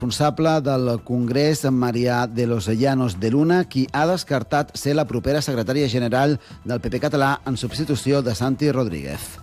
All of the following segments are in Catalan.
Responsable del Congrés, Marià de los Llanos de Luna, qui ha descartat ser la propera secretària general del PP català en substitució de Santi Rodríguez.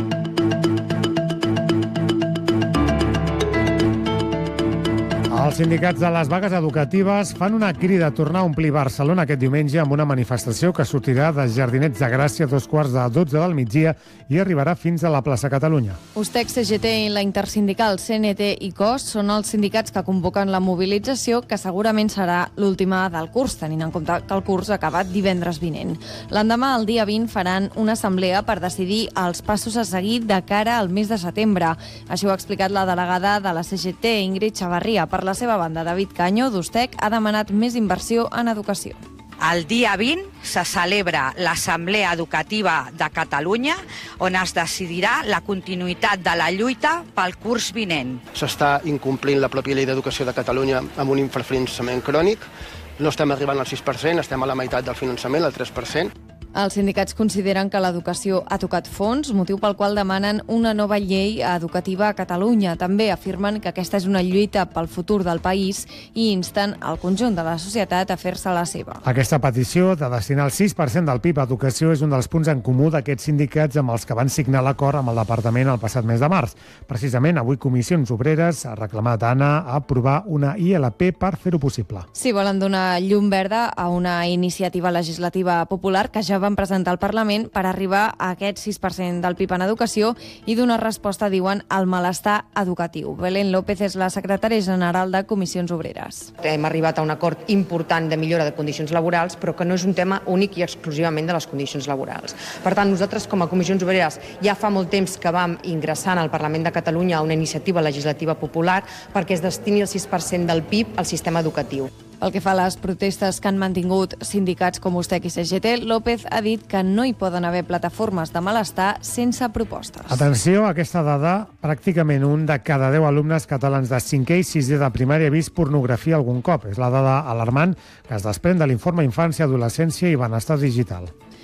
Els sindicats de les vagues educatives fan una crida a tornar a omplir Barcelona aquest diumenge amb una manifestació que sortirà dels Jardinets de Gràcia a 11:45 del migdia i arribarà fins a la plaça Catalunya. USTEC, CGT i la intersindical CNT i COS són els sindicats que convoquen la mobilització, que segurament serà l'última del curs, tenint en compte que el curs ha acabat divendres vinent. L'endemà, el dia 20, faran una assemblea per decidir els passos a seguir de cara al mes de setembre. Així ho ha explicat la delegada de la CGT, Ingrid Chavarria. Per la seva banda, David Caño, d'USTEC, ha demanat més inversió en educació. El dia 20 se celebra l'Assemblea Educativa de Catalunya, on es decidirà la continuïtat de la lluita pel curs vinent. S'està incomplint la pròpia llei d'educació de Catalunya amb un infrafinançament crònic. No estem arribant al 6%, estem a la meitat del finançament, al 3%. Els sindicats consideren que l'educació ha tocat fons, motiu pel qual demanen una nova llei educativa a Catalunya. També afirmen que aquesta és una lluita pel futur del país i insten el conjunt de la societat a fer-se la seva. Aquesta petició de destinar el 6% del PIB a educació és un dels punts en comú d'aquests sindicats amb els que van signar l'acord amb el departament el passat mes de març. Precisament avui Comissions Obreres ha reclamat a Anna a aprovar una ILP per fer-ho possible. Sí, volen donar llum verda a una iniciativa legislativa popular que ja van presentar al Parlament per arribar a aquest 6% del PIB en educació i donar resposta, diuen, al malestar educatiu. Belén López és la secretària general de Comissions Obreres. Hem arribat a un acord important de millora de condicions laborals, però que no és un tema únic i exclusivament de les condicions laborals. Per tant, nosaltres com a Comissions Obreres ja fa molt temps que vam ingressar al Parlament de Catalunya una iniciativa legislativa popular perquè es destini el 6% del PIB al sistema educatiu. Pel que fa a les protestes que han mantingut sindicats com USTEC i CGT, López ha dit que no hi poden haver plataformes de malestar sense propostes. Atenció a aquesta dada, pràcticament un de cada 10 alumnes catalans de 5è i 6è de primària ha vist pornografia algun cop. És la dada alarmant que es desprèn de l'informe Infància, Adolescència i Benestar Digital.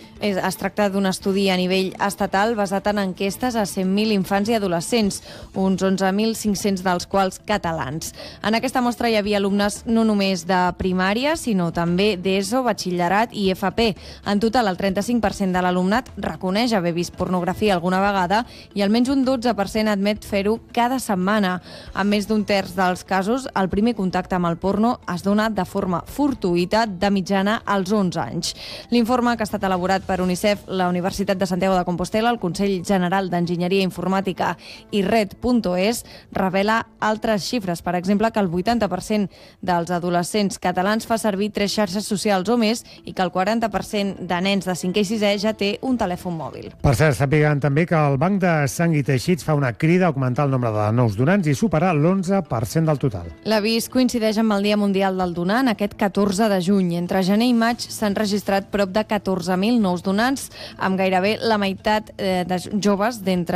Es tracta d'un estudi a nivell estatal basat en enquestes a 100.000 infants i adolescents, uns 11.500 dels quals catalans. En aquesta mostra hi havia alumnes no només de primària, sinó també d'ESO, batxillerat i FP. En total, el 35% de l'alumnat reconeix haver vist pornografia alguna vegada i almenys un 12% admet fer-ho cada setmana. En més d'un terç dels casos, el primer contacte amb el porno es dona de forma fortuïta, de mitjana als 11 anys. L'informe, que ha estat elaborat per UNICEF, la Universitat de Santiago de Compostela, el Consell General d'Enginyeria Informàtica i Red.es, revela altres xifres. Per exemple, que el 80% dels adolescents catalans fa servir 3 xarxes socials o més i que el 40% de nens de 5è i 6è ja té un telèfon mòbil. Per cert, sàpiguen també que el Banc de Sang i Teixits fa una crida a augmentar el nombre de nous donants i superar l'11% del total. L'avís coincideix amb el Dia Mundial del Donant, aquest 14 de juny. Entre gener i maig s'han registrat prop de 14.000 nous donants, amb gairebé la meitat de joves d'entre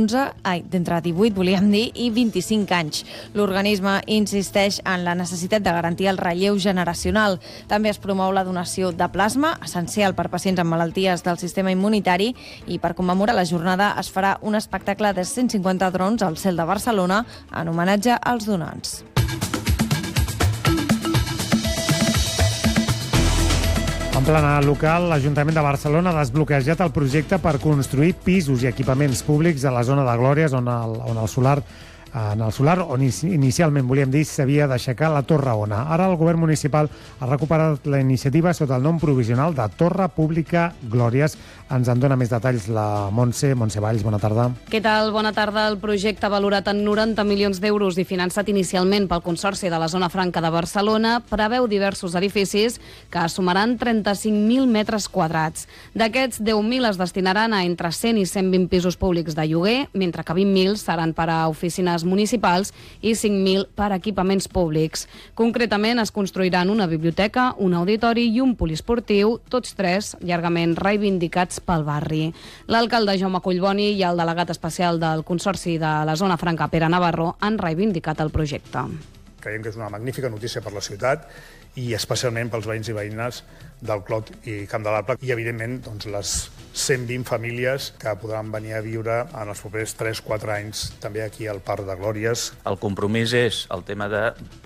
18, volíem dir, i 25 anys. L'organisme insisteix en la necessitat de garantir el relleu generacional. També es promou la donació de plasma, essencial per pacients amb malalties del sistema immunitari, i per commemorar la jornada es farà un espectacle de 150 drons al cel de Barcelona en homenatge als donants. En plana local, l'Ajuntament de Barcelona ha desbloquejat el projecte per construir pisos i equipaments públics a la zona de Glòries, on el solar on inicialment, volíem dir, s'havia d'aixecar la Torre Ona. Ara el govern municipal ha recuperat la iniciativa sota el nom provisional de Torre Pública Glòries. Ens en dona més detalls la Montse Valls. Bona tarda. Què tal? Bona tarda. El projecte, valorat en 90 milions d'euros i finançat inicialment pel Consorci de la Zona Franca de Barcelona, preveu diversos edificis que sumaran 35.000 metres quadrats. D'aquests, 10.000 es destinaran a entre 100 i 120 pisos públics de lloguer, mentre que 20.000 seran per a oficines municipals i 5.000 per a equipaments públics. Concretament, es construiran una biblioteca, un auditori i un poliesportiu, tots 3 llargament reivindicats pel barri. L'alcalde Jaume Collboni i el delegat especial del Consorci de la Zona Franca, Pere Navarro, han reivindicat el projecte. Creiem que és una magnífica notícia per la ciutat i especialment pels veïns i veïnes del Clot i Camp de l'Arpa i, evidentment, les 120 famílies que podran venir a viure en els propers 3-4 anys també aquí al Parc de Glòries. El compromís és el tema de